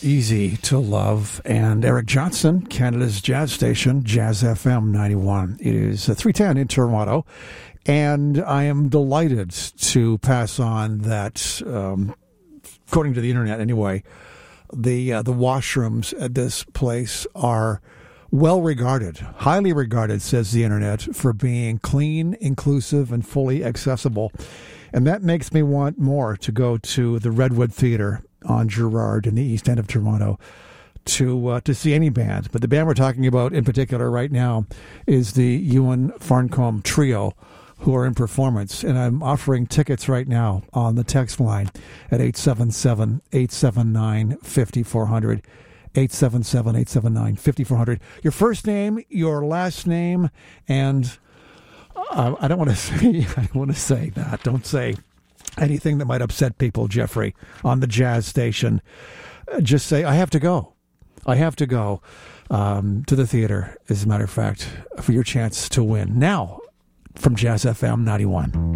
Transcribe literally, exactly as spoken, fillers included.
Easy to Love, and Eric Johnson, Canada's jazz station, Jazz F M ninety-one. It is three ten in Toronto, and I am delighted to pass on that, um, according to the internet anyway, the uh, the washrooms at this place are well regarded, highly regarded, says the internet, for being clean, inclusive, and fully accessible. And that makes me want more to go to the Redwood Theatre on Gerrard in the east end of Toronto to uh, to see any band. But the band we're talking about in particular right now is the Ewan Farncombe Trio, who are in performance. And I'm offering tickets right now on the text line at eight seven seven, eight seven nine, five four zero zero. eight seven seven, eight seven nine, five four zero zero. Your first name, your last name, and uh, I don't want to say I don't want to say that. Don't say anything that might upset people, Jeffrey, on the jazz station. Uh, just say, I have to go. I have to go um, to the theater, as a matter of fact, for your chance to win. Now, from Jazz F M ninety-one.